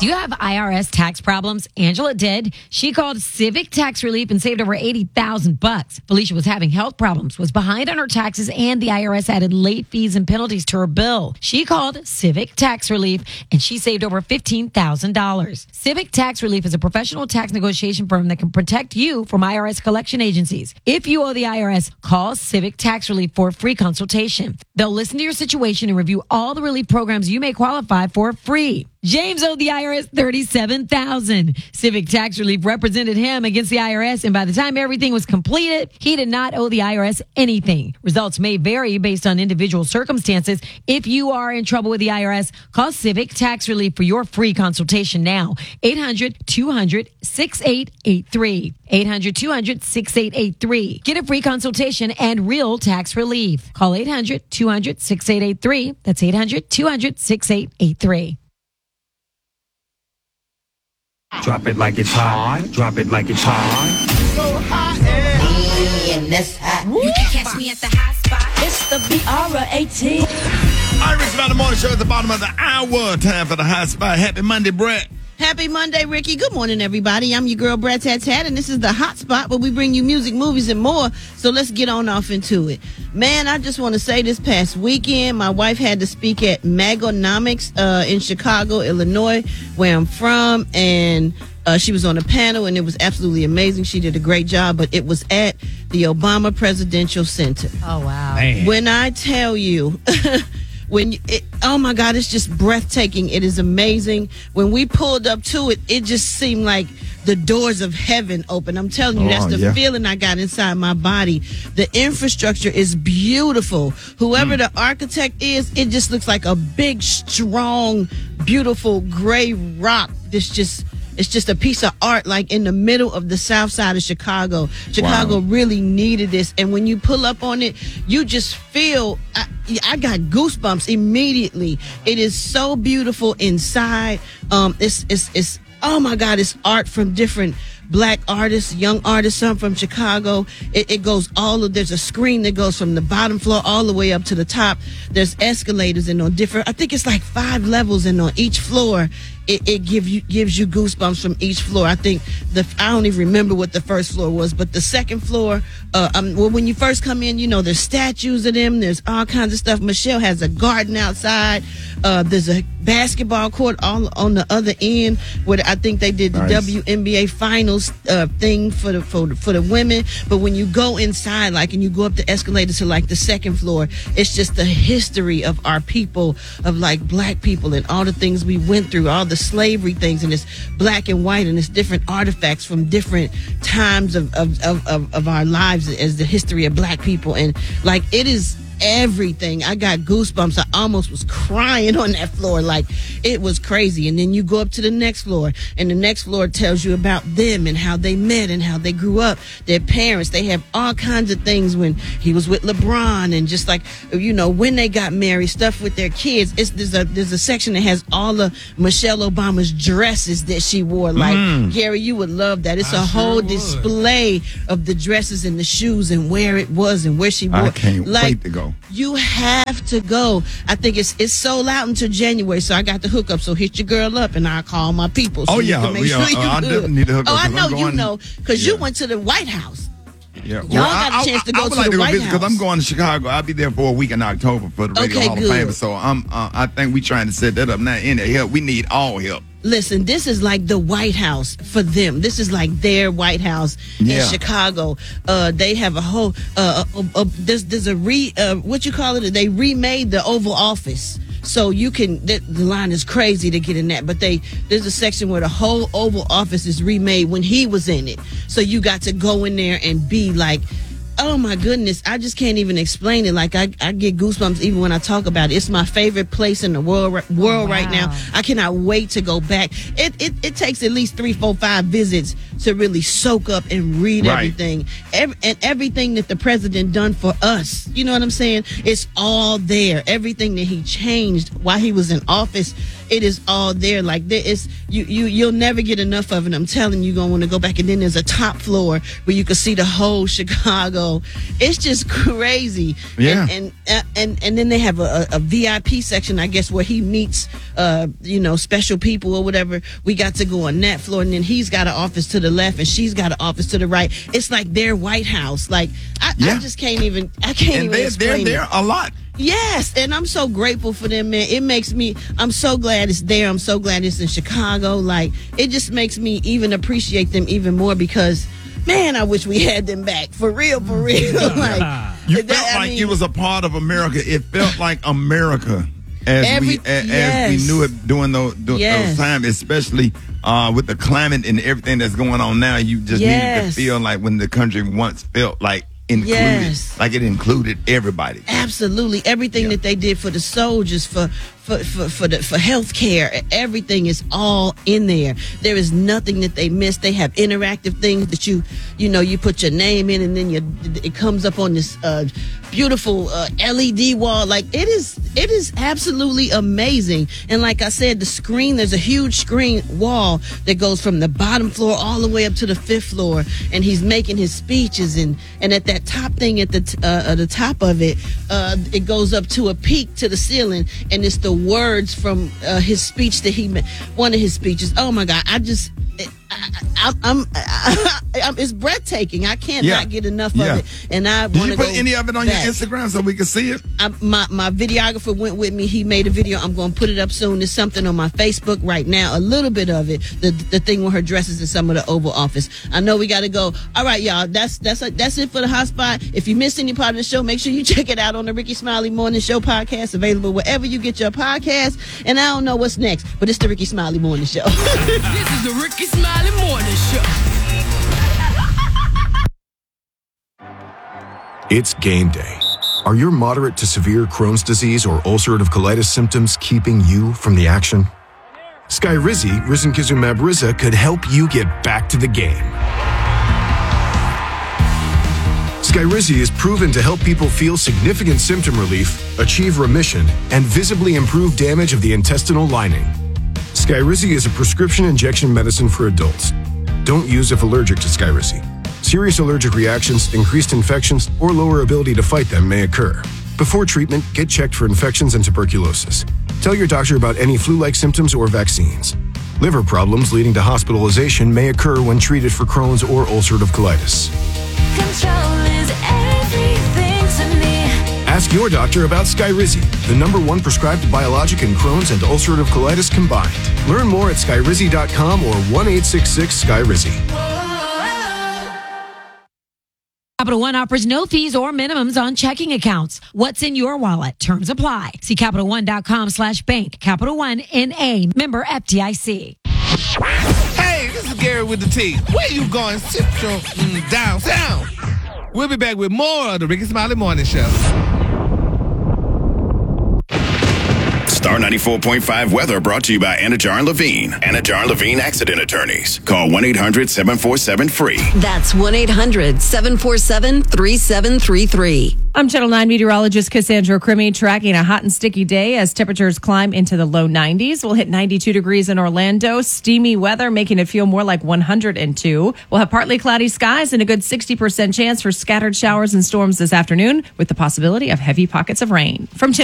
Do you have IRS tax problems? Angela did. She called Civic Tax Relief and saved over $80,000. Felicia was having health problems, was behind on her taxes, and the IRS added late fees and penalties to her bill. She called Civic Tax Relief and she saved over $15,000. Civic Tax Relief is a professional tax negotiation firm that can protect you from IRS collection agencies. If you owe the IRS, call Civic Tax Relief for a free consultation. They'll listen to your situation and review all the relief programs you may qualify for free. James owed the IRS $37,000. Civic Tax Relief represented him against the IRS, and by the time everything was completed, he did not owe the IRS anything. Results may vary based on individual circumstances. If you are in trouble with the IRS, call Civic Tax Relief for your free consultation now. 800-200-6883. 800-200-6883. Get a free consultation and real tax relief. Call 800-200-6883. That's 800-200-6883. Drop it like it's hot. Drop it like it's hot. So hot and that's hot. You can catch me at the hot spot. It's the BR18. Irish about the morning show at the bottom of the hour. Time for the hot spot. Happy Monday, Brett. Happy Monday, Ricky. Good morning, everybody. I'm your girl, Brett Tat Tat, and this is the Hot Spot where we bring you music, movies, and more. So let's get on off into it. Man, I just want to say this past weekend, my wife had to speak at Magonomics in Chicago, Illinois, where I'm from, and she was on a panel, and it was absolutely amazing. She did a great job, but it was at the Obama Presidential Center. Oh, wow. Man. When I tell you... oh my God, it's just breathtaking. It is amazing. When we pulled up to it, it just seemed like the doors of heaven open. I'm telling you, that's the feeling I got inside my body. The infrastructure is beautiful. Whoever the architect is, it just looks like a big, strong, beautiful gray rock. It's just a piece of art, like in the middle of the south side of Chicago. Chicago really needed this. And when you pull up on it, you just feel, I got goosebumps immediately. It is so beautiful inside. It's oh my God, it's art from different black artists, young artists, some from Chicago. It goes there's a screen that goes from the bottom floor all the way up to the top. There's escalators, and on different, I think it's like 5 levels, and on each floor, it gives you goosebumps from each floor. I think I don't even remember what the first floor was, but the second floor, when you first come in, there's statues of them. There's all kinds of stuff. Michelle has a garden outside. There's a basketball court all on the other end where I think they did the WNBA finals thing for the women. But when you go inside, and you go up the escalator to the second floor, it's just the history of our people, of black people, and all the things we went through, all the slavery things, and it's black and white, and it's different artifacts from different times of our lives as the history of black people, and it is everything. I got goosebumps. I almost was crying on that floor. It was crazy. And then you go up to the next floor, and the next floor tells you about them and how they met and how they grew up, their parents. They have all kinds of things when he was with LeBron, and just when they got married, stuff with their kids. There's a section that has all of Michelle Obama's dresses that she wore. Gary, you would love that. It's a whole display of the dresses and the shoes and where it was and where she wore. I can't wait to go. You have to go. I think it's sold out until January, so I got the hookup. So hit your girl up, and I'll call my people. So I definitely need to hook up. Oh, I know you know, because you went to the White House. Yeah, y'all got a chance to go to the White House. Because I'm going to Chicago. I'll be there for a week in October for the Radio Hall of Fame. So I think we're trying to set that up now. Any help? We need all help. Listen, this is like the White House for them. This is like their White House in Chicago. They have a whole there's a what you call it? They remade the Oval Office. So you can, the line is crazy to get in that, but there's a section where the whole Oval Office is remade when he was in it. So you got to go in there and be oh my goodness, I just can't even explain it. I get goosebumps even when I talk about it. It's my favorite place in the world right now. I cannot wait to go back. It takes at least 3, 4, 5 visits to really soak up and read everything. And everything that the president done for us. You know what I'm saying? It's all there. Everything that he changed while he was in office. it is all there. Like there is, you'll never get enough of it. I'm telling you, you're gonna want to go back. And then there's a top floor where you can see the whole Chicago. It's just crazy. Yeah. And then they have a VIP section, I guess, where he meets special people or whatever. We got to go on that floor, and then he's got an office to the left and she's got an office to the right. It's like their White House. Like I just can't even explain they're there a lot. Yes, and I'm so grateful for them, man. It makes me, I'm so glad it's there. I'm so glad it's in Chicago. Like, it just makes me even appreciate them even more because, man, I wish we had them back. For real, for real. Like, you felt like it was a part of America. It felt like America as we knew it during those times, especially with the climate and everything that's going on now. You just needed to feel like when the country once felt like included, like it included everybody. Absolutely, everything that they did for the soldiers, for health care, everything is all in there. There is nothing that they missed. They have interactive things that you put your name in, and then it comes up on this beautiful LED wall. Like it is absolutely amazing. And like I said, the screen, there's a huge screen wall that goes from the bottom floor all the way up to the 5th floor, and he's making his speeches, and at that top thing at the top of it, it goes up to a peak to the ceiling, and it's the words from his speech that he made, one of his speeches. Oh my God, it's breathtaking. I can't not get enough of it, and I want to. Did you put any of it on your Instagram so we can see it? My videographer went with me. He made a video. I'm going to put it up soon. There's something on my Facebook right now. A little bit of it. The thing with her dresses in some of the Oval Office. I know we got to go. All right, y'all. That's it for the Hot Spot. If you missed any part of the show, make sure you check it out on the Ricky Smiley Morning Show podcast, available wherever you get your podcast. And I don't know what's next, but it's the Ricky Smiley Morning Show. This is the Ricky Smiley Morning Show. It's game day. Are your moderate to severe Crohn's disease or ulcerative colitis symptoms keeping you from the action? Skyrizi, risankizumab Riza, could help you get back to the game. Skyrizi is proven to help people feel significant symptom relief, achieve remission, and visibly improve damage of the intestinal lining. Skyrizi is a prescription injection medicine for adults. Don't use if allergic to Skyrizi. Serious allergic reactions, increased infections, or lower ability to fight them may occur. Before treatment, get checked for infections and tuberculosis. Tell your doctor about any flu-like symptoms or vaccines. Liver problems leading to hospitalization may occur when treated for Crohn's or ulcerative colitis. Control is everything to me. Ask your doctor about Skyrizi, the #1 prescribed biologic in Crohn's and ulcerative colitis combined. Learn more at skyrizi.com or 1-866-SKYRIZI. Capital One offers no fees or minimums on checking accounts. What's in your wallet? Terms apply. See CapitalOne.com/bank. Capital One N.A. Member FDIC. Hey, this is Gary with the T. Where you going? Central downtown. We'll be back with more of the Ricky Smiley Morning Show. Star 94.5 weather brought to you by Anajar and Levine. Anajar and Levine Accident Attorneys. Call 1-800-747-FREE. That's 1-800-747-3733. I'm Channel 9 meteorologist Cassandra Crimmy, tracking a hot and sticky day as temperatures climb into the low 90s. We'll hit 92 degrees in Orlando. Steamy weather, making it feel more like 102. We'll have partly cloudy skies and a good 60% chance for scattered showers and storms this afternoon, with the possibility of heavy pockets of rain. From